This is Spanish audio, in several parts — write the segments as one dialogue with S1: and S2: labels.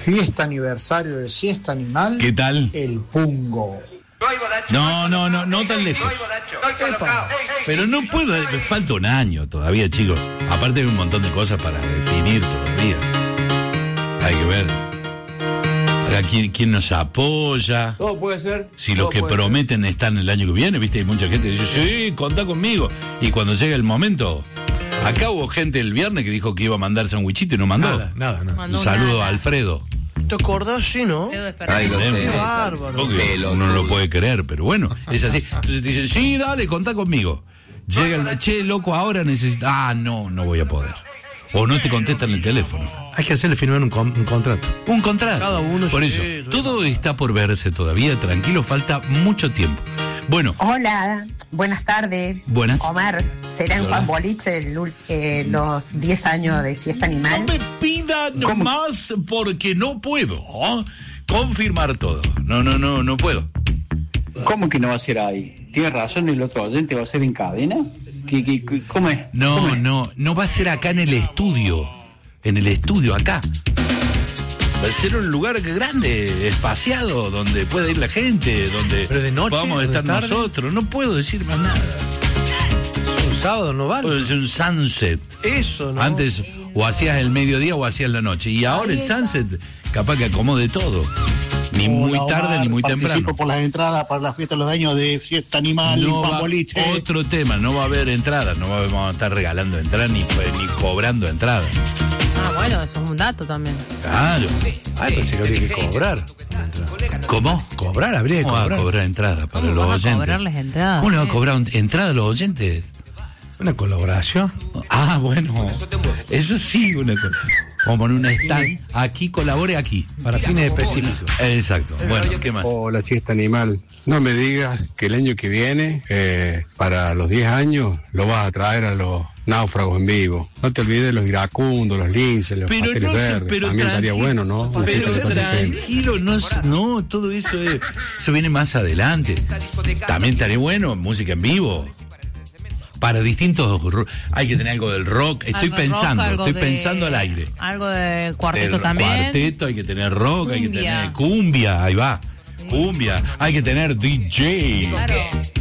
S1: fiesta aniversario de Siesta Animal.
S2: ¿Qué tal?
S1: El Pungo.
S2: No tan lejos. Pero no puedo, falta un año todavía, chicos. Aparte hay un montón de cosas para definir todavía. Hay que ver. Acá, ¿quién nos apoya?
S3: Todo puede ser.
S2: Si los que prometen están el año que viene, ¿viste? Hay mucha gente que dice, sí, contá conmigo. Y cuando llega el momento... Acá hubo gente el viernes que dijo que iba a mandar sandwichito y no mandó.
S3: Nada.
S2: Un saludo a Alfredo.
S4: ¿Te acordás? Sí, ¿no?
S2: Ay,
S4: qué bárbaro.
S2: Uno no lo puede creer, pero bueno, es así. Entonces te dicen, sí, dale, contá conmigo. Llega el, che, loco, ahora necesita... no voy a poder. O no te contestan el teléfono.
S3: Hay que hacerle firmar un contrato.
S2: Un contrato.
S4: Cada uno.
S2: Por eso, todo está por verse todavía, tranquilo, falta mucho tiempo. Bueno.
S5: Hola, buenas tardes.
S2: Buenas.
S5: Omar, ¿será en Juan Boliche los 10 años de Siesta Animal?
S2: No me pidan más porque no puedo confirmar todo. No puedo.
S6: ¿Cómo que no va a ser ahí? ¿Tiene razón el otro oyente? ¿Va a ser en cadena? ¿Cómo es?
S2: No va a ser acá en el estudio. En el estudio, acá. Va a ser un lugar grande, espaciado, donde pueda ir la gente, donde
S3: pero de noche,
S2: podamos estar tarde. Nosotros. No puedo decir más nada.
S3: Un sábado no vale.
S2: Puede ser un sunset.
S4: Eso, ¿no?
S2: Antes o hacías el mediodía o hacías la noche. Y ahora el sunset capaz que acomode todo. Ni muy tarde ni muy temprano.
S1: Participo por las entradas para la fiesta de los años de Siesta Animal y Juan Boliche.
S2: Otro tema, no va a haber entradas, no vamos a estar regalando entradas ni cobrando entradas.
S7: Bueno, eso es un dato también.
S2: Claro.
S3: Pues se habría que cobrar.
S2: ¿Cómo?
S3: Cobrar, habría que cobrar.
S2: ¿Cómo va a cobrar entradas para los oyentes?
S7: ¿Cómo cobrarles entradas?
S2: ¿Cómo le va a cobrar entradas a los oyentes?
S3: Una colaboración.
S2: Bueno. Eso sí, una cosa. Vamos a poner una stand. Aquí colabore aquí.
S3: Para fines específicos.
S2: Exacto. Bueno, ¿qué más?
S8: Hola, Siesta Animal. No me digas que el año que viene, para los 10 años, lo vas a traer a los náufragos en vivo. No te olvides de los iracundos, los linces, los pasteles verdes. También estaría bueno, ¿no?
S2: Pero tranquilo, no, todo eso viene más adelante. También estaría bueno, música en vivo. Para distintos... Hay que tener algo del rock. Estoy pensando al aire.
S7: Algo de cuarteto también.
S2: Cuarteto, hay que tener rock, hay que tener cumbia, ahí va. Cumbia, hay que tener DJ.
S7: Claro.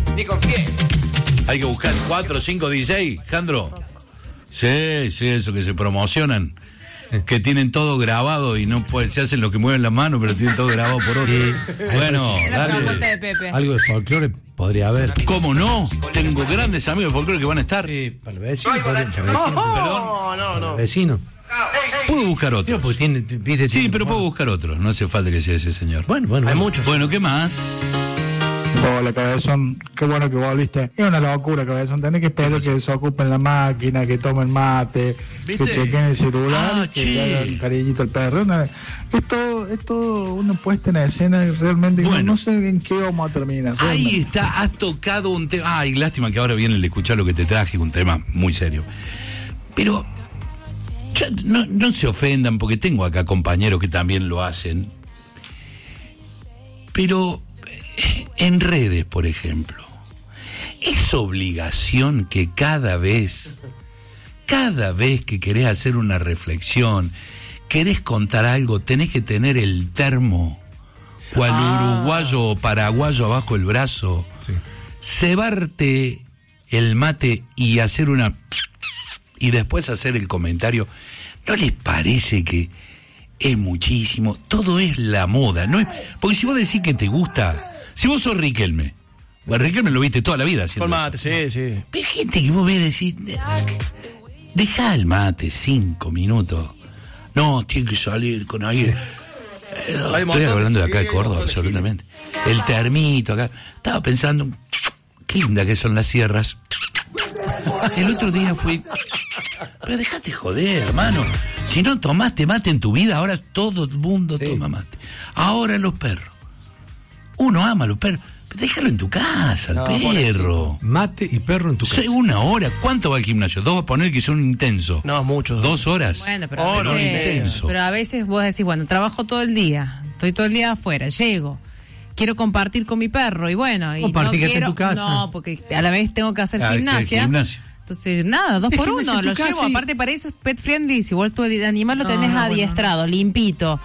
S2: Hay que buscar 4 o 5 DJ, Jandro. Sí, eso que se promocionan. Que tienen todo grabado y no se hacen lo que mueven las manos, pero tienen todo grabado por otro. Bueno, dale.
S3: Algo de folclore podría haber.
S2: ¿Cómo no? Tengo grandes amigos de folclore que van a estar.
S3: Sí, para el vecino. Perdón.
S4: No.
S3: Vecino.
S2: Puedo buscar otros. Sí, pero puedo buscar otros. No hace falta que sea ese señor.
S3: Bueno.
S4: Hay muchos.
S2: Bueno, ¿qué más?
S1: Hola, Cabezón, qué bueno que volviste. Es una locura, Cabezón, tenés que esperar que desocupen la máquina, que tomen mate,
S2: ¿viste?
S1: que chequen el celular, que le hagan cariñito al perro. Es todo una puesta en escena y realmente no sé en qué vamos a terminar. Realmente.
S2: Ahí está, has tocado un tema. Ay, lástima que ahora viene el escuchar lo que te traje, un tema muy serio. Pero no se ofendan, porque tengo acá compañeros que también lo hacen. Pero en redes, por ejemplo, es obligación que cada vez que querés hacer una reflexión, querés contar algo, tenés que tener el termo, cual uruguayo o paraguayo abajo el brazo, cebarte el mate y hacer y después hacer el comentario. ¿No les parece que es muchísimo? Todo es la moda, ¿no? Porque si vos decís que te gusta, si vos sos Riquelme, Riquelme lo viste toda la vida haciendo
S4: mate, sí.
S2: Pero hay gente que vos ves decir, dejá el mate 5 minutos. No, tiene que salir con ahí. Estoy hablando de acá de Córdoba, absolutamente. El termito acá. Estaba pensando, qué linda que son las sierras. El otro día fui... Pero dejate joder, hermano. Si no tomaste mate en tu vida, ahora todo el mundo toma mate. Ahora los perros. Uno ama a los perros. Déjalo en tu casa, el perro.
S3: Mate y perro en tu casa.
S2: 1 hora. ¿Cuánto va al gimnasio? 2 a poner que son intensos.
S4: No, muchos.
S2: 2 horas.
S7: Bueno, pero a veces vos decís, bueno, trabajo todo el día. Estoy todo el día afuera. Llego. Quiero compartir con mi perro. Y bueno, y
S3: en tu casa.
S7: No, porque a la vez tengo que hacer gimnasia. Entonces, nada, 2 por 1, lo llevo. Aparte, para eso es pet friendly. Si vos tu animal lo tenés adiestrado, limpito.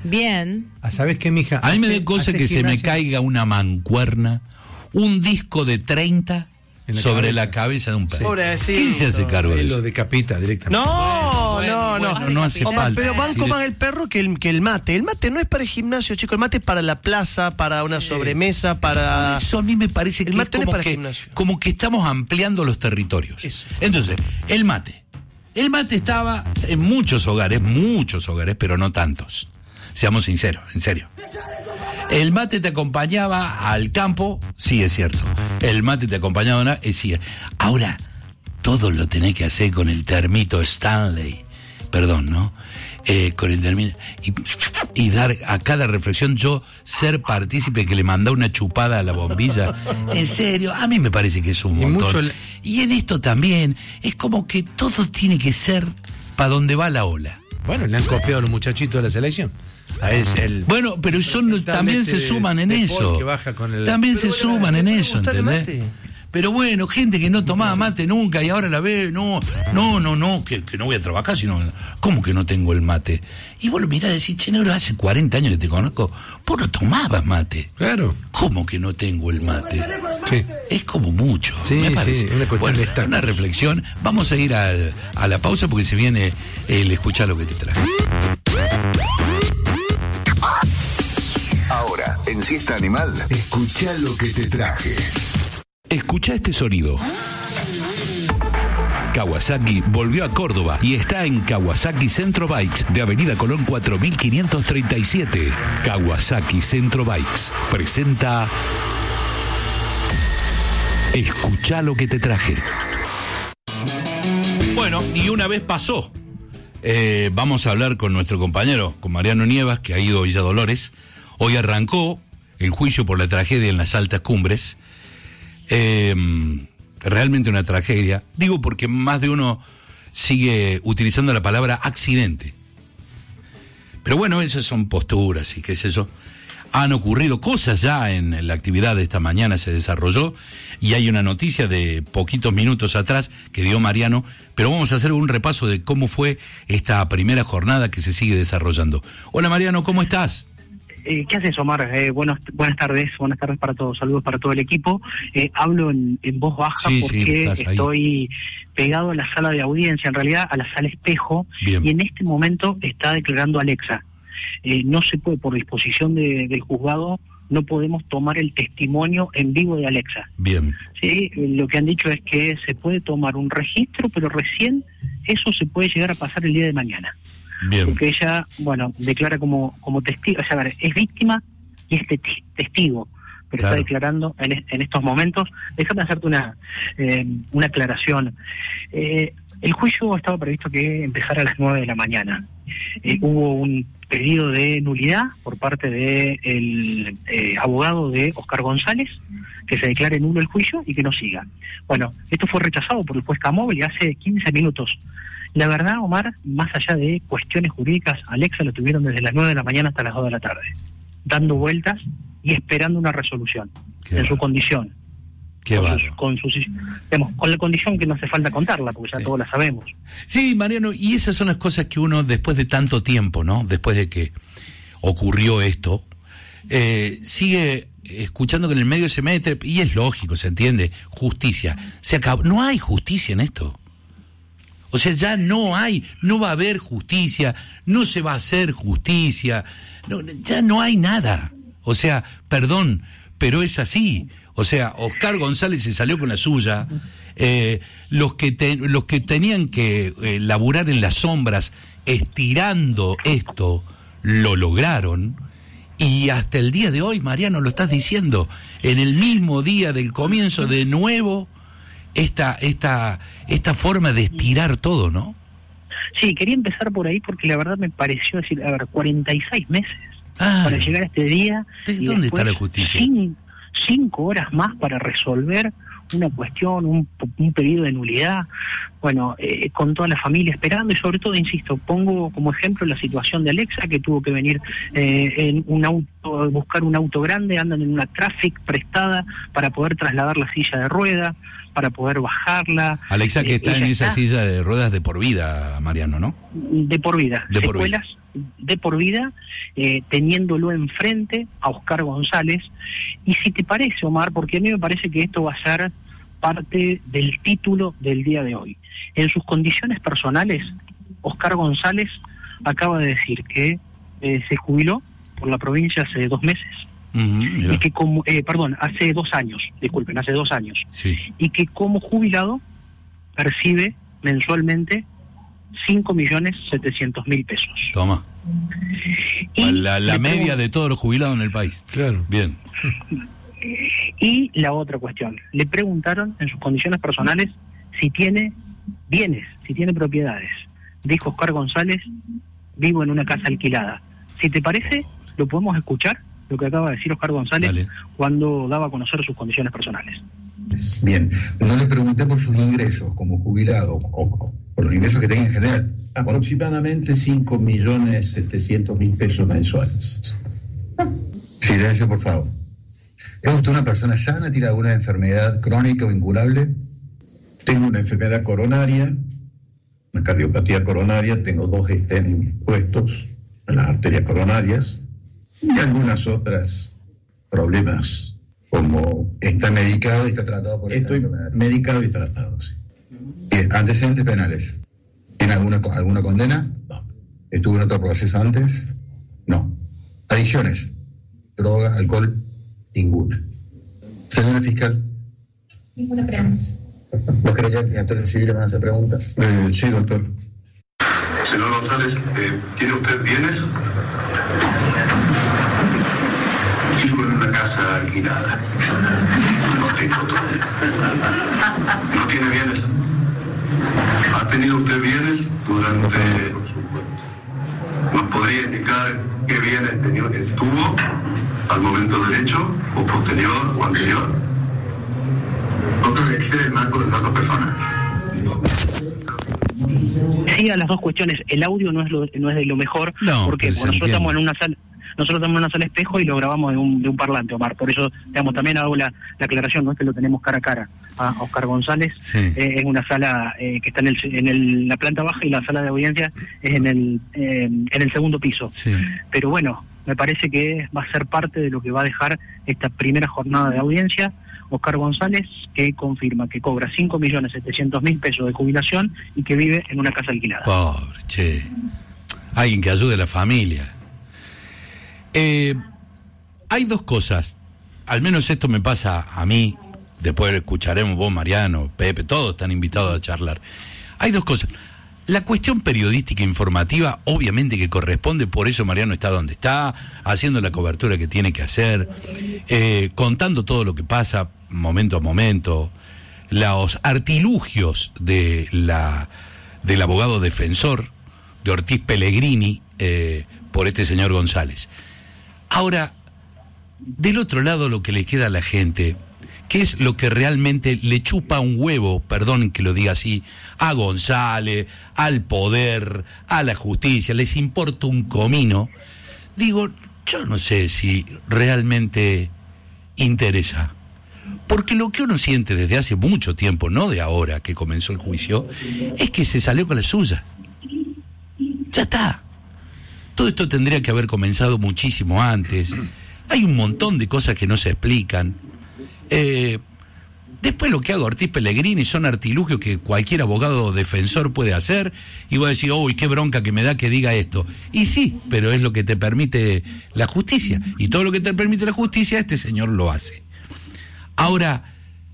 S7: Bien.
S3: ¿Sabes qué, mija?
S2: A mí me da cosa que se me caiga una mancuerna, un disco de 30 sobre la cabeza de un perro.
S4: Pobrecito.
S2: ¿Quién se hace cargo de eso?
S3: Lo decapita directamente.
S2: No hace falta.
S4: Pero banco más el perro que el mate. El mate no es para el gimnasio, chicos. El mate es para la plaza, para una sobremesa, para...
S2: Eso a mí me parece que
S4: el mate
S2: es
S4: no es para el gimnasio.
S2: como que estamos ampliando los territorios.
S4: Eso.
S2: Entonces, el mate. El mate estaba en muchos hogares, pero no tantos. Seamos sinceros, en serio. El mate te acompañaba al campo, sí, es cierto. El mate te acompañaba sí. Ahora, todo lo tenés que hacer con el termito Stanley. Perdón, ¿no? Con el termito. Y dar a cada reflexión, yo ser partícipe que le manda una chupada a la bombilla. En serio, a mí me parece que es un montón. Y en esto también, es como que todo tiene que ser para donde va la ola.
S3: Bueno, le han copiado los muchachitos de la selección.
S2: Bueno, pero también se suman en eso. También se suman en eso, ¿entendés? Pero bueno, gente que no tomaba mate nunca y ahora la ve, no, que no voy a trabajar, sino, ¿cómo que no tengo el mate? Y vos lo mirás y decís, che, negro, hace 40 años que te conozco, vos no tomabas mate.
S3: Claro.
S2: ¿Cómo que no tengo el mate?
S3: Sí.
S2: Es como mucho,
S3: sí,
S2: me parece.
S3: Sí,
S2: una reflexión. Vamos a ir a la pausa porque se viene el escuchar lo que te traje.
S9: Ahora, en Siesta Animal, escuchá lo que te traje.
S2: Escucha este sonido. Kawasaki volvió a Córdoba y está en Kawasaki Centro Bikes de Avenida Colón 4537. Kawasaki Centro Bikes presenta Escuchá lo que te traje. Bueno, y una vez pasó. Vamos a hablar con nuestro compañero, con Mariano Nievas, que ha ido a Villa Dolores. Hoy arrancó el juicio por la tragedia en las Altas Cumbres. Realmente una tragedia. Digo porque más de uno sigue utilizando la palabra accidente. Pero bueno, esas son posturas y qué es eso. Han ocurrido cosas ya en la actividad de esta mañana, se desarrolló, y hay una noticia de poquitos minutos atrás que dio Mariano, pero vamos a hacer un repaso de cómo fue esta primera jornada que se sigue desarrollando. Hola Mariano, ¿cómo estás?
S10: ¿Qué haces, Omar? Buenas tardes para todos, saludos para todo el equipo. Hablo en voz baja porque estoy pegado a la sala de audiencia, en realidad a la sala espejo. Bien. Y en este momento está declarando Alexa. No se puede, por disposición del juzgado, no podemos tomar el testimonio en vivo de Alexa.
S2: Bien.
S10: Sí, lo que han dicho es que se puede tomar un registro, pero recién eso se puede llegar a pasar el día de mañana.
S2: Bien.
S10: Porque ella, declara como testigo, o sea, es víctima y es testigo, pero claro, está declarando en estos momentos. Déjame hacerte una aclaración. El juicio estaba previsto que empezara a las 9 de la mañana. Hubo un pedido de nulidad por parte del abogado de Oscar González, que se declare nulo el juicio y que no siga. Bueno, esto fue rechazado por el juez Camóvil hace 15 minutos. La verdad, Omar, más allá de cuestiones jurídicas, Alexa lo tuvieron desde las 9 de la mañana hasta las 2 de la tarde, dando vueltas y esperando una resolución en su condición. Con la condición que no hace falta contarla, porque ya todos la sabemos.
S2: Sí, Mariano, y esas son las cosas que uno, después de tanto tiempo, ¿no? Después de que ocurrió esto, sigue escuchando que en el medio se mete, y es lógico, se entiende, justicia. Se acabó. No hay justicia en esto. O sea, ya no va a haber justicia, no se va a hacer justicia, ya no hay nada. O sea, perdón, pero es así. O sea, Oscar González se salió con la suya, los que tenían que laburar en las sombras estirando esto, lo lograron, y hasta el día de hoy, Mariano, lo estás diciendo, en el mismo día del comienzo, de nuevo, esta forma de estirar todo, ¿no?
S10: Sí, quería empezar por ahí porque la verdad me pareció decir, 46 meses para llegar a este día.
S2: ¿Dónde está la justicia?
S10: 5 horas más para resolver una cuestión, un pedido de nulidad, con toda la familia esperando, y sobre todo, insisto, pongo como ejemplo la situación de Alexa, que tuvo que venir en un auto, buscar un auto grande, andan en una Traffic prestada para poder trasladar la silla de rueda, para poder bajarla.
S2: Alexa, que está en esa silla de ruedas de por vida, Mariano, ¿no?
S10: De por vida. de por vida, teniéndolo enfrente a Oscar González. Y si te parece, Omar, porque a mí me parece que esto va a ser parte del título del día de hoy. En sus condiciones personales, Oscar González acaba de decir que se jubiló por la provincia hace 2 meses. Y que como, hace 2 años, disculpen, hace 2 años.
S2: Sí.
S10: Y que como jubilado percibe mensualmente 5.700.000 pesos.
S2: Toma.
S10: Y
S2: la media de todos los jubilados en el país.
S3: Claro.
S2: Bien.
S10: Y la otra cuestión, le preguntaron en sus condiciones personales si tiene bienes, si tiene propiedades. Dijo Oscar González: vivo en una casa alquilada. Si te parece, lo podemos escuchar, lo que acaba de decir Oscar González. Dale. Cuando daba a conocer sus condiciones personales.
S11: Bien, no le pregunté por sus ingresos como jubilado o por los ingresos que tenga en general.
S12: Aproximadamente 5.700.000 pesos mensuales.
S11: Silencio, por favor. ¿Es usted una persona sana? ¿Tiene alguna enfermedad crónica o incurable?
S12: Tengo una enfermedad coronaria, una cardiopatía coronaria, tengo 2 stents puestos en las arterias coronarias y algunas otras problemas.
S11: Como está medicado y está tratado por esta enfermedad.
S12: Estoy medicado y tratado, sí.
S11: Bien, antecedentes penales. ¿Tiene alguna condena?
S12: No.
S11: ¿Estuvo en otro proceso antes? No. ¿Adicciones? ¿Droga, alcohol? Ninguna. Señora fiscal.
S5: Ninguna pregunta.
S11: ¿Los creyentes y actores civiles van a hacer preguntas?
S13: Sí, doctor. Señor González, ¿tiene usted bienes? Vivo en una casa alquilada. No tengo todo. ¿No tiene bienes? ¿Ha tenido usted bienes durante... ¿Nos podría indicar qué bienes tuvo al momento del hecho, o posterior, o anterior? No creo que excede el marco de los datos personales.
S10: Sí, a las 2 cuestiones. El audio no es de lo mejor, porque nosotros estamos en una sala... Nosotros estamos en una sala espejo y lo grabamos de un parlante, Omar. Por eso, digamos, también hago la aclaración, no es que lo tenemos cara a cara a Oscar González. Sí. En una sala que está en la planta baja, y la sala de audiencia es en el segundo piso. Sí. Pero bueno, me parece que va a ser parte de lo que va a dejar esta primera jornada de audiencia. Oscar González, que confirma que cobra 5.700.000 pesos de jubilación y que vive en una casa alquilada.
S2: Pobre, che. Alguien que ayude a la familia. Hay 2 cosas, al menos esto me pasa a mí, después escucharemos vos, Mariano, Pepe, todos están invitados a charlar. Hay 2 cosas. La cuestión periodística informativa, obviamente que corresponde, por eso Mariano está donde está, haciendo la cobertura que tiene que hacer, contando todo lo que pasa momento a momento, los artilugios del abogado defensor de Ortiz Pellegrini por este señor González. Ahora, del otro lado, lo que le queda a la gente, que es lo que realmente le chupa un huevo, perdón que lo diga así, a González, al poder, a la justicia, les importa un comino. Digo, yo no sé si realmente interesa. Porque lo que uno siente desde hace mucho tiempo, no de ahora que comenzó el juicio, es que se salió con la suya. Ya está. Todo esto tendría que haber comenzado muchísimo antes. Hay un montón de cosas que no se explican. Después lo que haga Ortiz Pellegrini son artilugios que cualquier abogado defensor puede hacer, y voy a decir, uy, qué bronca que me da que diga esto. Y sí, pero es lo que te permite la justicia. Y todo lo que te permite la justicia, este señor lo hace. Ahora,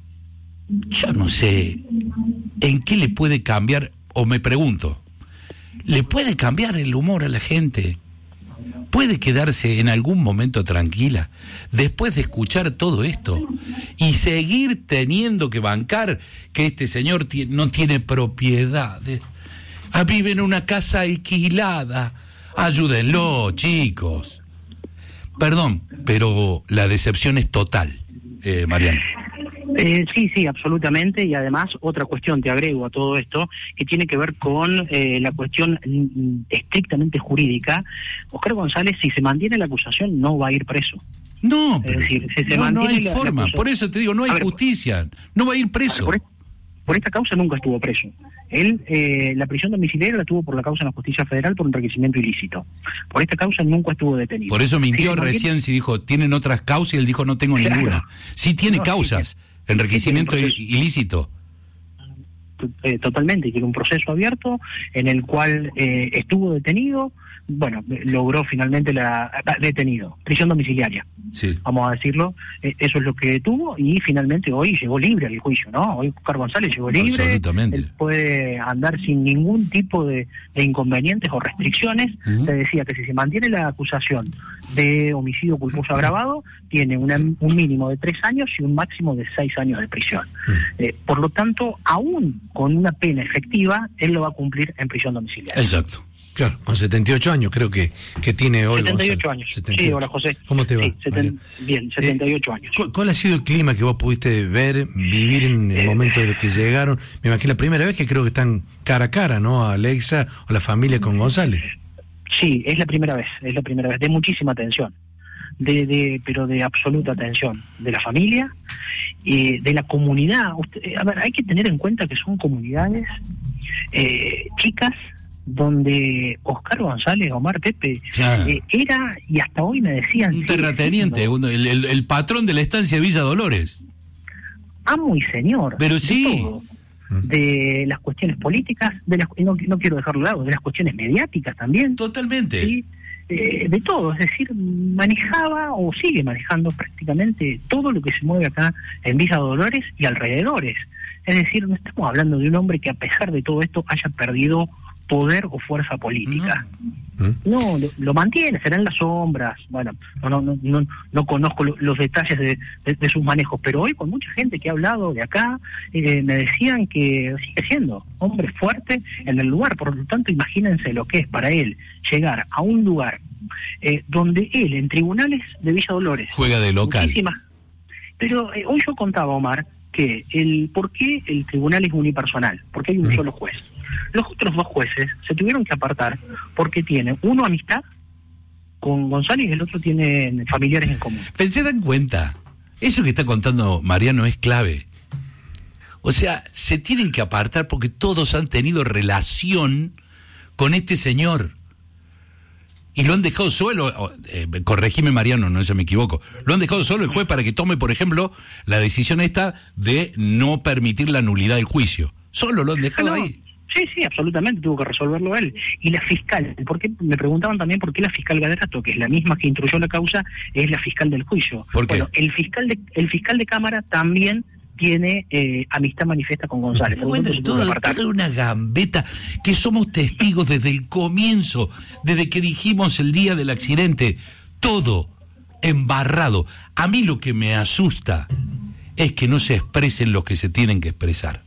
S2: yo no sé en qué le puede cambiar, o me pregunto, ¿le puede cambiar el humor a la gente? ¿Puede quedarse en algún momento tranquila después de escuchar todo esto y seguir teniendo que bancar que este señor no tiene propiedades? Vive en una casa alquilada. Ayúdenlo, chicos. Perdón, pero la decepción es total, Mariano.
S10: Sí, absolutamente. Y además, otra cuestión te agrego a todo esto, que tiene que ver con la cuestión estrictamente jurídica. Oscar González, si se mantiene la acusación, no va a ir preso.
S2: No, pero
S10: es decir, si se mantiene
S2: no hay forma. Por eso te digo, no hay justicia. No va a ir preso.
S10: por esta causa nunca estuvo preso. Él, la prisión domiciliaria la tuvo por la causa en la justicia federal por enriquecimiento ilícito. Por esta causa nunca estuvo detenido.
S2: Por eso mintió recién si dijo, ¿tienen otras causas? Y él dijo, no tengo ninguna. Sí tiene causas, enriquecimiento ilícito.
S10: Totalmente, tiene un proceso abierto en el cual estuvo detenido, bueno, logró finalmente detenido, prisión domiciliaria, vamos a decirlo, eso es lo que tuvo, y finalmente hoy llegó libre al juicio, ¿no? Hoy Oscar González llegó libre, él puede andar sin ningún tipo de inconvenientes o restricciones. Se decía que si se mantiene la acusación de homicidio culposo agravado, tiene un mínimo de 3 años y un máximo de 6 años de prisión. Por lo tanto, aún con una pena efectiva, él lo va a cumplir en prisión domiciliaria.
S2: Exacto.
S3: Claro, con 78 años creo que tiene hoy
S10: 78 años. 78. Sí, hola José.
S3: ¿Cómo te va?
S10: Sí, bien, 78 años.
S3: ¿Cuál ha sido el clima que vos pudiste vivir en el momento de que llegaron? Me imagino la primera vez que creo que están cara a cara, ¿no? Alexa o la familia con González.
S10: Sí, es la primera vez, de muchísima tensión. Pero de absoluta atención de la familia, de la comunidad. A ver, hay que tener en cuenta que son comunidades chicas, donde Oscar González, Omar Pepe, era, y hasta hoy me decían...
S2: Un terrateniente, el patrón de la estancia de Villa Dolores.
S10: Amo y señor.
S2: Pero sí.
S10: Todo, de las cuestiones políticas, no quiero dejarlo de lado, de las cuestiones mediáticas también.
S2: Totalmente.
S10: ¿Sí? De todo, es decir, manejaba o sigue manejando prácticamente todo lo que se mueve acá en Villa Dolores y alrededores. Es decir, no estamos hablando de un hombre que a pesar de todo esto haya perdido poder o fuerza política. No, lo mantiene, será en las sombras. Bueno, no conozco los detalles de sus manejos, pero hoy con mucha gente que ha hablado de acá, me decían que sigue siendo hombre fuerte en el lugar. Por lo tanto, imagínense lo que es para él llegar a un lugar donde él, en tribunales de Villa Dolores,
S2: juega de local.
S10: Pero hoy yo contaba, Omar, que ¿por qué el tribunal es unipersonal? Porque hay un solo juez. Los otros 2 jueces se tuvieron que apartar porque tienen uno amistad con González y el otro tiene familiares en común.
S2: Pero se dan cuenta, eso que está contando Mariano es clave. O sea, se tienen que apartar porque todos han tenido relación con este señor. Y lo han dejado solo, corregime Mariano, no se me equivoco, lo han dejado solo el juez para que tome, por ejemplo, la decisión esta de no permitir la nulidad del juicio. Solo lo han dejado ahí.
S10: Sí, absolutamente, tuvo que resolverlo él. Y la fiscal, porque me preguntaban también por qué la fiscal Galerato, que es la misma que instruyó la causa, es la fiscal del juicio.
S2: ¿Por qué?
S10: Bueno, el fiscal de Cámara también tiene amistad manifiesta con González.
S2: Bueno, toda una gambeta que somos testigos desde el comienzo, desde que dijimos el día del accidente, todo embarrado. A mí lo que me asusta es que no se expresen los que se tienen que expresar.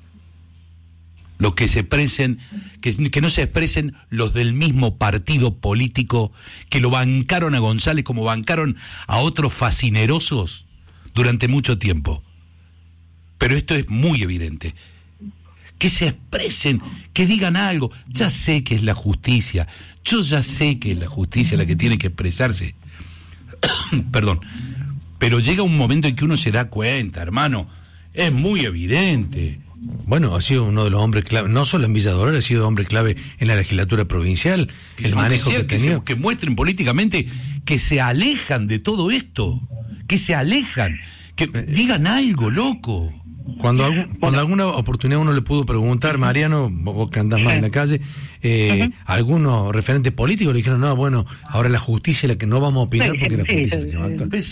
S2: Los que se expresen, que no se expresen los del mismo partido político que lo bancaron a González como bancaron a otros fascinerosos durante mucho tiempo. Pero esto es muy evidente. Que se expresen, que digan algo. Ya sé que es la justicia. Yo ya sé que es la justicia la que tiene que expresarse. Perdón. Pero llega un momento en que uno se da cuenta, hermano. Es muy evidente.
S3: Bueno, ha sido uno de los hombres clave, no solo en Villa Dolores, ha sido hombre clave en la legislatura provincial, el manejo que tenía.
S2: Que muestren políticamente que se alejan de todo esto, que se alejan, que digan algo, loco.
S3: Cuando alguna oportunidad uno le pudo preguntar, Mariano, vos que andás más en la calle, algunos referentes políticos le dijeron, no, bueno, ahora la justicia es la que no vamos a opinar porque la justicia es la que va a actuar.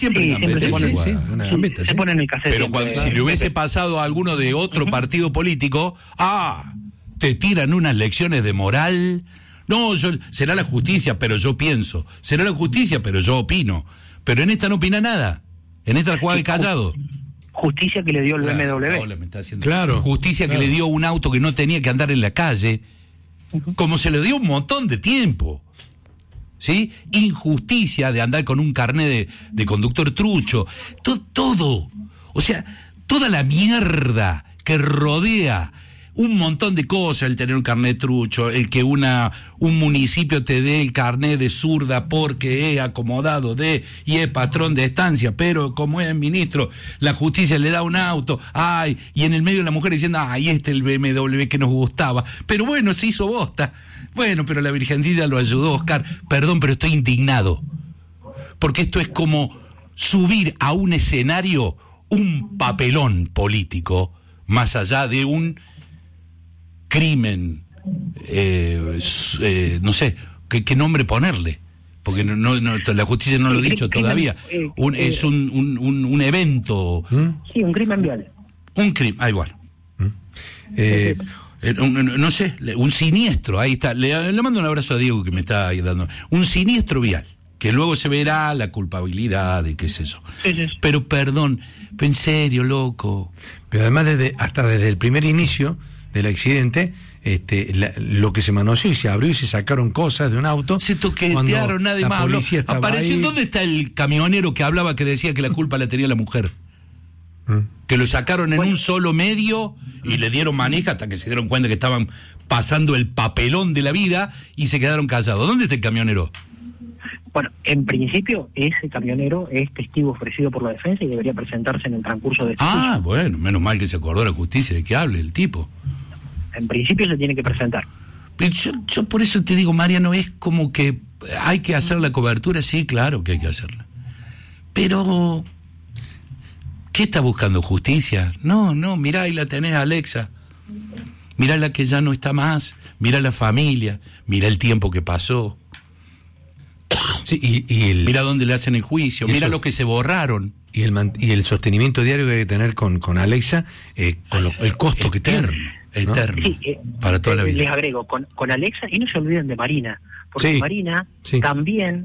S2: Siempre se pone en el cassette. Pero si le hubiese pasado a alguno de otro partido político, te tiran unas lecciones de moral. No, será la justicia, pero yo pienso. Será la justicia, pero yo opino. Pero en esta no opina nada. En esta juega de callado.
S10: Justicia que le dio el BMW.
S2: Claro. Justicia que le dio un auto que no tenía que andar en la calle, como se le dio un montón de tiempo. ¿Sí? Injusticia de andar con un carnet de conductor trucho. Todo. O sea, toda la mierda que rodea un montón de cosas, el tener un carnet trucho, el que un municipio te dé el carnet de zurda porque es acomodado y es patrón de estancia, pero como es ministro, la justicia le da un auto, y en el medio la mujer diciendo, este es el BMW que nos gustaba, pero bueno, se hizo bosta. Bueno, pero la Virgencita lo ayudó, Oscar. Perdón, pero estoy indignado, porque esto es como subir a un escenario un papelón político, más allá de un crimen, no sé, ¿qué nombre ponerle? Porque no, la justicia no lo ha dicho todavía. Es un evento.
S10: Sí, un crimen vial.
S2: Un crimen, igual. No sé, un siniestro, ahí está. Le mando un abrazo a Diego que me está ayudando. Un siniestro vial, que luego se verá la culpabilidad y qué es eso. Sí. Pero perdón, en serio, loco.
S3: Pero además hasta desde el primer inicio del accidente, lo que se manoseó y se abrió y se sacaron cosas de un auto.
S2: Se toquetearon, nadie más habló. Apareció, ahí. ¿Dónde está el camionero que hablaba, que decía que la culpa la tenía la mujer? Que lo sacaron en un solo medio y le dieron maneja hasta que se dieron cuenta que estaban pasando el papelón de la vida y se quedaron callados. ¿Dónde está el camionero?
S10: Bueno, en principio ese camionero es testigo ofrecido por la defensa y debería presentarse en el transcurso de este juicio.
S2: Bueno, menos mal que se acordó la justicia de que hable el tipo.
S10: En principio se tiene que presentar.
S2: Yo por eso te digo, Mariano, es como que hay que hacer la cobertura, sí, claro que hay que hacerla. Pero ¿qué está buscando? ¿Justicia? No, mirá, ahí la tenés, Alexa. Mirá la que ya no está más, mirá la familia, mirá el tiempo que pasó.
S3: Sí,
S2: mira dónde le hacen el juicio, mira lo que se borraron.
S3: Y el sostenimiento diario que hay que tener con Alexa, con el costo que tiene.
S2: Eterno, sí, para toda la vida.
S10: Les agrego, con Alexa, y no se olviden de Marina, porque Marina también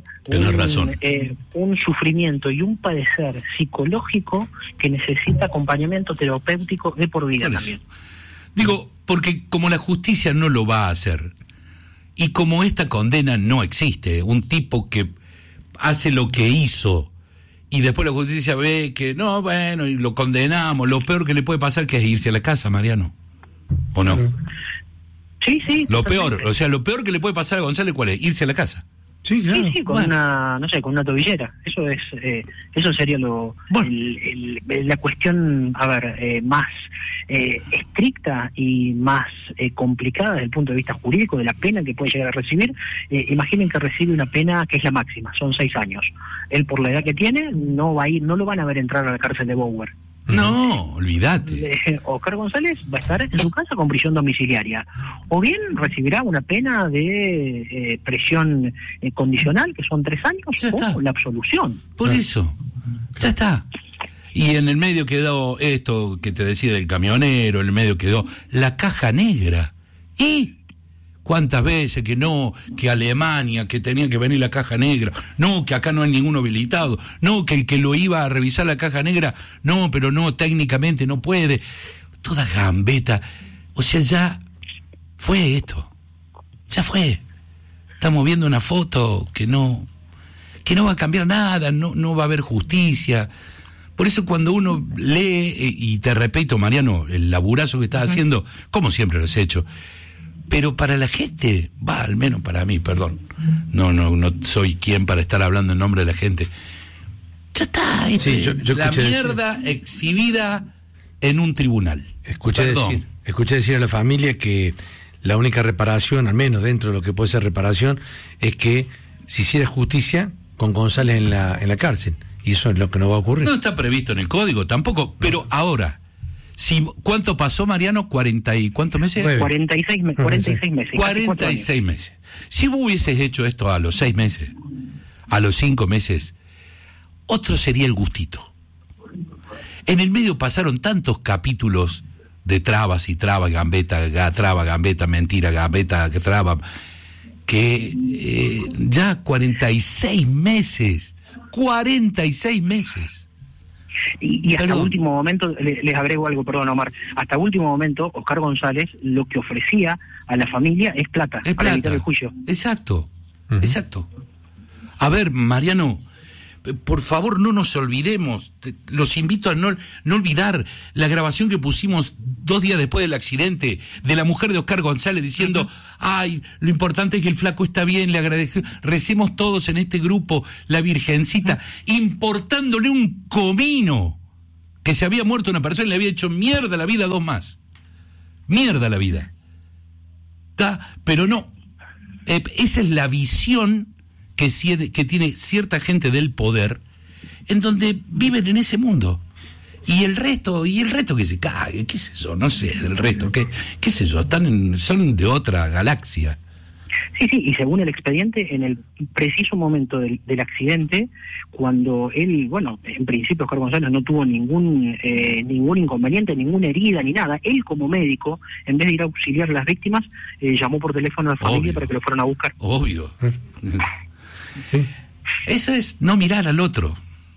S10: un sufrimiento y un padecer psicológico que necesita acompañamiento terapéutico de por vida también.
S2: Digo, porque como la justicia no lo va a hacer, y como esta condena no existe, un tipo que hace lo que hizo y después la justicia ve que no, bueno, y lo condenamos, lo peor que le puede pasar que es irse a la casa, Mariano. ¿O no?
S10: Sí.
S2: Lo peor que le puede pasar a González, ¿cuál es? Irse a la casa.
S10: Sí, claro. Sí, con una tobillera. Eso sería la cuestión, más estricta y más complicada desde el punto de vista jurídico de la pena que puede llegar a recibir. Imaginen que recibe una pena que es la máxima, son 6 años. Él, por la edad que tiene, no lo van a ver entrar a la cárcel de Bower.
S2: No, olvídate.
S10: Oscar González va a estar en su casa con prisión domiciliaria, o bien recibirá una pena de prisión condicional, que son 3 años, o la absolución.
S2: Por eso, ya está. Y en el medio quedó esto que te decía del camionero, en el medio quedó la caja negra. ¿Y cuántas veces que Alemania, que tenía que venir la caja negra, no, que acá no hay ninguno habilitado, no, que el que lo iba a revisar la caja negra, no, pero no, técnicamente no puede, toda gambeta, o sea, ya fue esto, ya fue, estamos viendo una foto que no va a cambiar nada, no va a haber justicia. Por eso cuando uno lee, y te repito, Mariano, el laburazo que estás haciendo, como siempre lo has hecho, pero para la gente, al menos para mí, perdón, no soy quien para estar hablando en nombre de la gente, ya está, yo la mierda exhibida en un tribunal.
S3: Escuché decir a la familia que la única reparación, al menos dentro de lo que puede ser reparación, es que se hiciera justicia con González en la cárcel, y eso es lo que no va a ocurrir.
S2: No está previsto en el código tampoco, pero ahora, ¿cuánto pasó, Mariano? ¿40 y cuántos meses?
S10: 46 meses.
S2: 46 meses. Si vos hubieses hecho esto a los 6 meses, a los 5 meses, otro sería el gustito. En el medio pasaron tantos capítulos de trabas y traba, gambeta, traba, gambeta, mentira, gambeta, traba, que ya 46 meses. 46 meses.
S10: Y hasta último momento, les agrego algo, perdón, Omar, hasta último momento, Oscar González lo que ofrecía a la familia es plata, para evitar el juicio.
S2: Exacto. A ver, Mariano, por favor no nos olvidemos, los invito a no olvidar la grabación que pusimos 2 días después del accidente de la mujer de Oscar González diciendo, ay, lo importante es que el flaco está bien, le agradecemos, recemos todos en este grupo, la Virgencita, importándole un comino que se había muerto una persona y le había hecho mierda la vida a 2 más. Mierda la vida. Pero no, esa es la visión que tiene cierta gente del poder, en donde viven en ese mundo. Y el resto que se cague, ¿qué es eso? No sé, del resto, ¿qué es eso? Son de otra galaxia.
S10: Sí, y según el expediente, en el preciso momento del accidente, cuando él, bueno, en principio Oscar González no tuvo ningún inconveniente, ninguna herida ni nada, él como médico, en vez de ir a auxiliar a las víctimas, llamó por teléfono a la familia para que lo fueran a buscar.
S2: Obvio. Sí. Eso es no mirar al otro.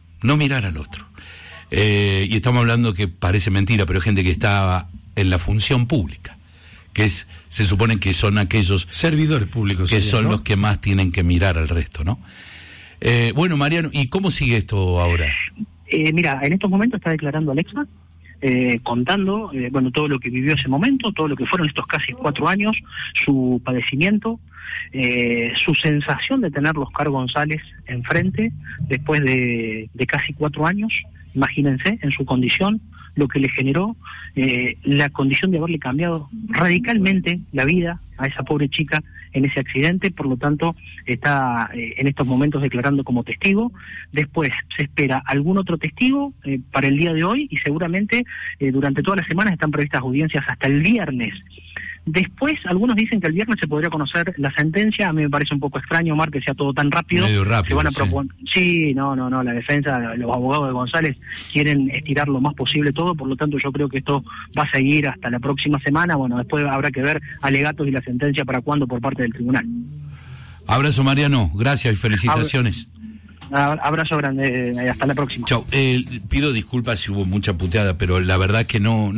S2: Y estamos hablando que parece mentira, pero hay gente que estaba en la función pública, se supone que son aquellos
S3: servidores públicos
S2: que son, ¿no?, los que más tienen que mirar al resto, ¿no? Bueno, Mariano, ¿y cómo sigue esto ahora?
S10: Mira, en estos momentos está declarando Alexa, contando todo lo que vivió ese momento, todo lo que fueron estos casi 4 años, su padecimiento, su sensación de tenerlo Oscar González enfrente después de casi 4 años. Imagínense en su condición, lo que le generó, la condición de haberle cambiado radicalmente la vida a esa pobre chica en ese accidente. Por lo tanto, está en estos momentos declarando como testigo. Después se espera algún otro testigo para el día de hoy, y seguramente durante todas las semanas están previstas audiencias hasta el viernes. Después, algunos dicen que el viernes se podría conocer la sentencia. A mí me parece un poco extraño, Omar, que sea todo tan rápido.
S2: Medio rápido,
S10: se van a proponer. Sí, no, la defensa, los abogados de González quieren estirar lo más posible todo, por lo tanto yo creo que esto va a seguir hasta la próxima semana. Bueno, después habrá que ver alegatos y la sentencia para cuándo por parte del tribunal.
S2: Abrazo, Mariano, gracias y felicitaciones.
S10: Abrazo grande, hasta la próxima.
S2: Chau. Pido disculpas si hubo mucha puteada, pero la verdad que no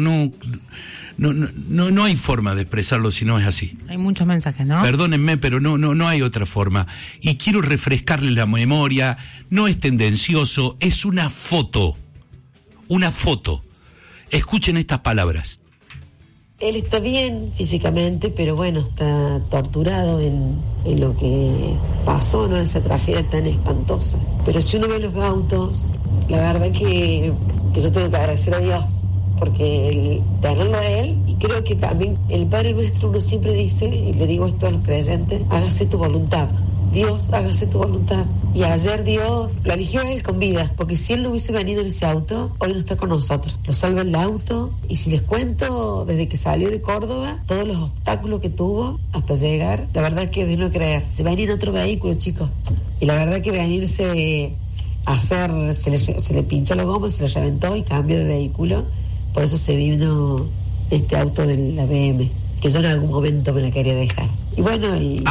S2: hay forma de expresarlo si no es así.
S7: Hay muchos mensajes, ¿no?
S2: Perdónenme, pero no hay otra forma. Y quiero refrescarle la memoria. No es tendencioso, es una foto. Una foto. Escuchen estas palabras.
S14: Él está bien físicamente, pero bueno, está torturado en lo que pasó, ¿no? Esa tragedia tan espantosa. Pero si uno ve los autos, la verdad que yo tengo que agradecer a Dios, porque tenerlo a él, y creo que también el Padre Nuestro uno siempre dice, y le digo esto a los creyentes, hágase tu voluntad. Dios, hágase tu voluntad. Y ayer Dios lo eligió a él con vida, porque si él no hubiese venido en ese auto, hoy no está con nosotros. Lo salva el auto, y si les cuento, desde que salió de Córdoba, todos los obstáculos que tuvo hasta llegar, la verdad es que es de no creer. Se venía en otro vehículo, chicos, y la verdad que venirse a hacer, se le pinchó la goma, se le reventó y cambió de vehículo. Por eso se vino este auto de la BM, que yo en algún momento me la quería dejar. Y bueno,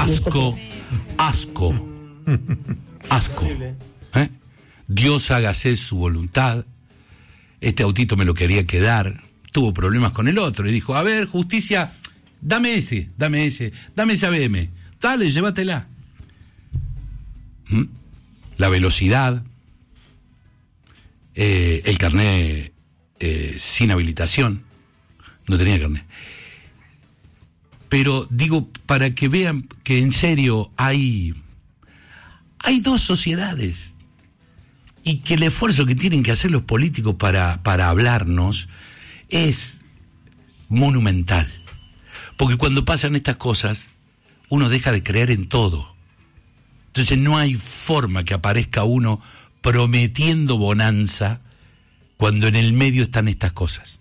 S2: Asco. Dios hágase su voluntad. Este autito me lo quería quedar. Tuvo problemas con el otro y dijo, a ver, justicia, dame esa BM. Dale, llévatela. La velocidad, el carnet sin habilitación, no tenía carnet. Pero digo, para que vean que en serio hay 2 sociedades, y que el esfuerzo que tienen que hacer los políticos para hablarnos es monumental. Porque cuando pasan estas cosas, uno deja de creer en todo. Entonces no hay forma que aparezca uno prometiendo bonanza cuando en el medio están estas cosas.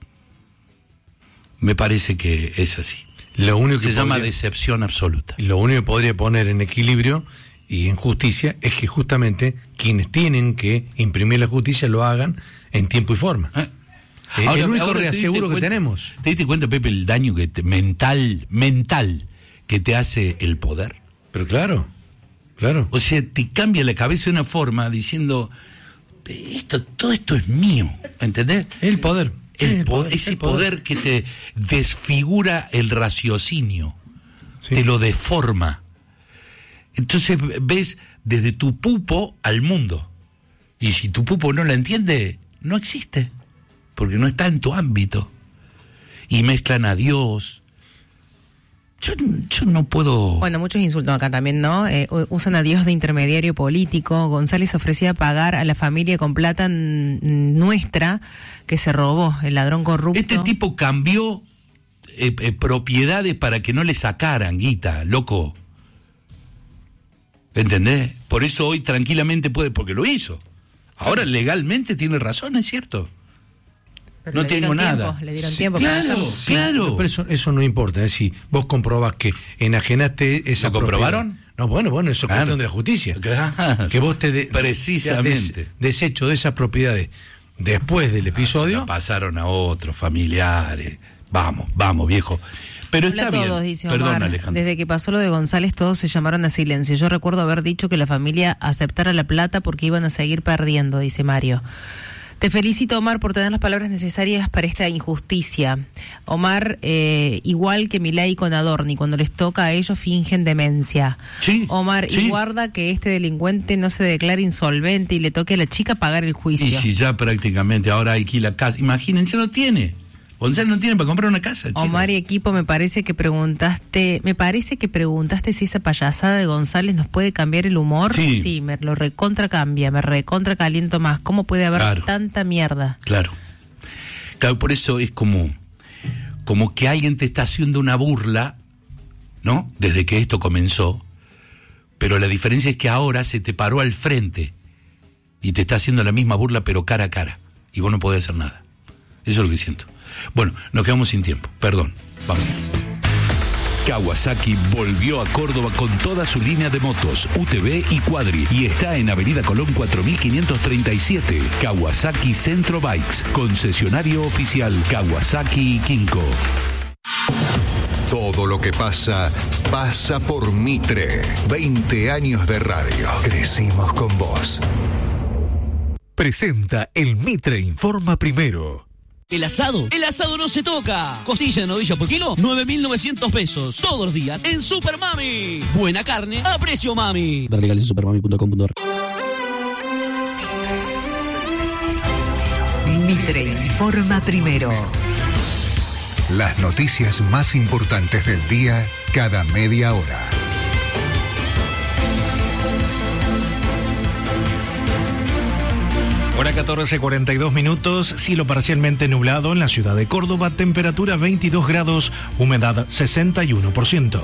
S2: Me parece que es así.
S3: Lo único que
S2: se llama decepción absoluta.
S3: Lo único que podría poner en equilibrio y en justicia es que justamente quienes tienen que imprimir la justicia lo hagan en tiempo y forma.
S2: Ahora,
S3: el único reaseguro que tenemos.
S2: ¿Te diste cuenta, Pepe, el daño que mental que te hace el poder?
S3: Pero claro.
S2: O sea, te cambia la cabeza de una forma diciendo, todo esto es mío, ¿entendés?
S3: El poder.
S2: Ese poder que te desfigura el raciocinio, sí, te lo deforma. Entonces ves desde tu pupo al mundo. Y si tu pupo no la entiende, no existe, porque no está en tu ámbito. Y mezclan a Dios. Yo no puedo...
S7: Bueno, muchos insultan acá también, ¿no? Usan a Dios de intermediario político. González ofrecía pagar a la familia con plata nuestra que se robó, el ladrón corrupto.
S2: Este tipo cambió propiedades para que no le sacaran guita, loco. ¿Entendés? Por eso hoy tranquilamente puede, porque lo hizo. Ahora legalmente tiene razón, es cierto.
S7: Pero
S2: no tengo nada.
S7: Le dieron tiempo.
S2: Claro.
S3: Pero eso no importa. Es decir, vos comprobás que enajenaste esa
S2: ¿Lo comprobaron?
S3: No, bueno, eso es cuestión de la justicia.
S2: Claro.
S3: Que vos
S2: precisamente
S3: deshecho de esas propiedades después del episodio.
S2: Se pasaron a otros familiares. Vamos, viejo. Pero está
S7: todos,
S2: bien.
S7: Dice
S2: Perdón,
S7: Omar.
S2: Alejandro.
S7: Desde que pasó lo de González, todos se llamaron a silencio. Yo recuerdo haber dicho que la familia aceptara la plata porque iban a seguir perdiendo, dice Mario. Te felicito, Omar, por tener las palabras necesarias para esta injusticia. Omar, igual que Milei con Adorni, cuando les toca a ellos fingen demencia.
S2: Sí,
S7: Omar,
S2: sí.
S7: Y guarda que este delincuente no se declare insolvente y le toque a la chica pagar el juicio.
S2: Y si ya prácticamente ahora alquila casa, imagínense, no tiene. Gonzalo no tiene para comprar una casa, chico.
S7: Omar y equipo, me parece que preguntaste si esa payasada de González nos puede cambiar el humor. Sí, me lo recontra cambia, me recontra caliento más. ¿Cómo puede haber tanta mierda?
S2: Claro, por eso es como que alguien te está haciendo una burla, ¿no? Desde que esto comenzó, pero la diferencia es que ahora se te paró al frente y te está haciendo la misma burla, pero cara a cara, y vos no podés hacer nada. Eso es lo que siento. Bueno, nos quedamos sin tiempo, perdón, vamos.
S15: Kawasaki volvió a Córdoba con toda su línea de motos, UTV y Quadri, y está en Avenida Colón 4537. Kawasaki Centro Bikes, concesionario oficial Kawasaki y Kinko.
S9: Todo lo que pasa por Mitre. 20 años de radio. Crecimos con vos.
S15: Presenta el Mitre Informa Primero.
S16: El asado no se toca. Costilla de novillo por kilo, 9.900 pesos. Todos los días en Super Mami. Buena carne a precio mami.
S17: Ver legales en supermami.com.ar.
S18: Mitre Informa Primero.
S9: Las noticias más importantes del día cada media hora.
S19: Hora 14:42, cielo parcialmente nublado en la ciudad de Córdoba, temperatura 22 grados, humedad 61%.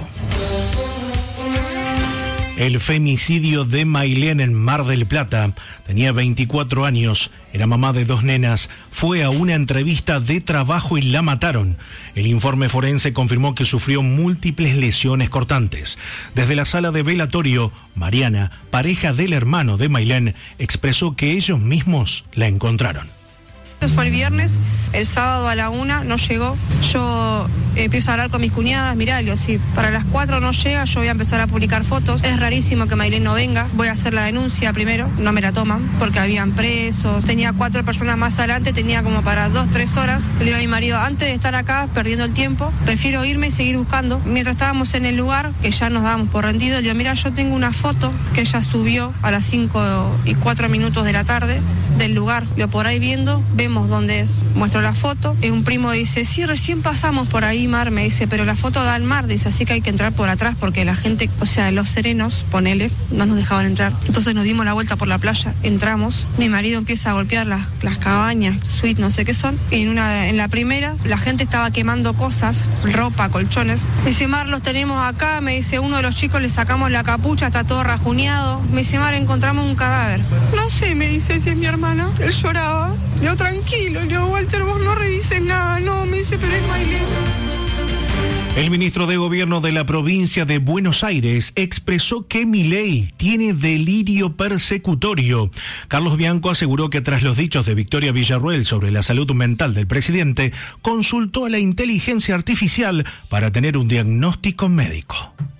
S19: El femicidio de Mailén en Mar del Plata. Tenía 24 años, era mamá de 2 nenas, fue a una entrevista de trabajo y la mataron. El informe forense confirmó que sufrió múltiples lesiones cortantes. Desde la sala de velatorio, Mariana, pareja del hermano de Mailén, expresó que ellos mismos la encontraron.
S20: Fue el viernes, el sábado a la 1 no llegó. Yo empiezo a hablar con mis cuñadas, mirá, si para las 4 no llega, yo voy a empezar a publicar fotos. Es rarísimo que Mailén no venga. Voy a hacer la denuncia primero, no me la toman, porque habían presos. Tenía 4 personas más adelante, tenía como para 2-3 horas. Le digo a mi marido, antes de estar acá perdiendo el tiempo, prefiero irme y seguir buscando. Mientras estábamos en el lugar, que ya nos dábamos por rendido, le digo, mira, yo tengo una foto que ella subió a las 5:04 de la tarde del lugar. Yo por ahí viendo, vemos dónde es. Muestro la foto. Un primo dice, sí, recién pasamos por ahí, Mar, me dice, pero la foto da al mar, dice, así que hay que entrar por atrás porque la gente, o sea, los serenos, ponele, no nos dejaban entrar. Entonces nos dimos la vuelta por la playa, entramos, mi marido empieza a golpear las cabañas, suite, no sé qué son. En la primera, la gente estaba quemando cosas, ropa, colchones. Me dice, Mar, los tenemos acá, me dice, uno de los chicos le sacamos la capucha, está todo rajuneado. Me dice, Mar, encontramos un cadáver. No sé, me dice, si es mi hermana. Él lloraba. Yo tranquilo, le digo, Walter, vos no revises nada. No, me dice, pero es Mailén.
S19: El ministro de Gobierno de la provincia de Buenos Aires expresó que Milei tiene delirio persecutorio. Carlos Bianco aseguró que tras los dichos de Victoria Villarruel sobre la salud mental del presidente, consultó a la inteligencia artificial para tener un diagnóstico médico.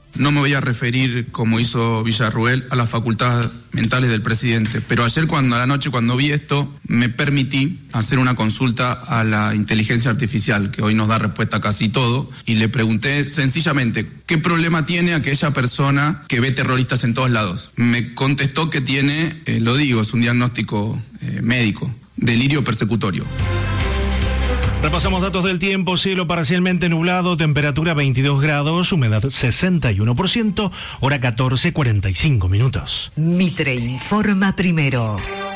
S17: No me voy a referir, como hizo Villarruel, a las facultades mentales del presidente, pero ayer a la noche cuando vi esto, me permití hacer una consulta a la inteligencia artificial, que hoy nos da respuesta a casi todo, y le pregunté sencillamente, ¿qué problema tiene aquella persona que ve terroristas en todos lados? Me contestó que tiene, es un diagnóstico médico, delirio persecutorio.
S19: Repasamos datos del tiempo: cielo parcialmente nublado, temperatura 22 grados, humedad 61%, hora 14:45 minutos.
S18: Mitre informa primero.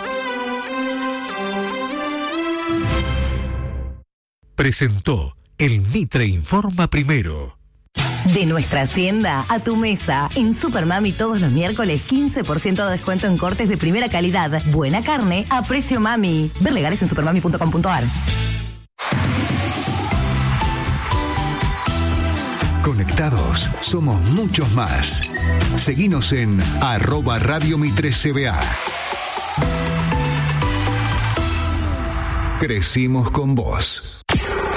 S15: Presentó el Mitre informa primero.
S21: De nuestra hacienda a tu mesa. En Supermami todos los miércoles 15% de descuento en cortes de primera calidad. Buena carne a precio mami. Ver legales en supermami.com.ar.
S9: Conectados, somos muchos más. Seguinos en @Radio Mitre CBA. Crecimos con vos.